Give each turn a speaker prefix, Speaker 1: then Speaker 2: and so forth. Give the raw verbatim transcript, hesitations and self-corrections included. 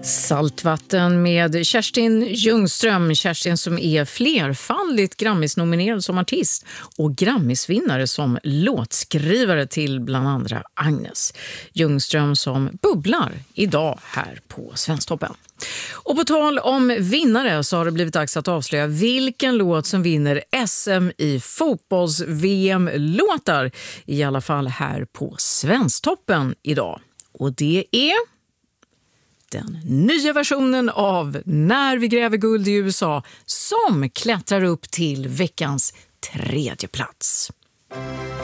Speaker 1: Saltvatten med Kerstin Ljungström. Kerstin som är flerfaldigt Grammis-nominerad som artist och Grammis-vinnare som låtskrivare till bland andra Agnes. Ljungström som bubblar idag här på Svensktoppen. Och på tal om vinnare så har det blivit dags att avslöja vilken låt som vinner S M i fotbolls-V M-låtar. I alla fall här på Svensktoppen idag. Och det är den nya versionen av När vi gräver guld i U S A som klättrar upp till veckans tredje plats.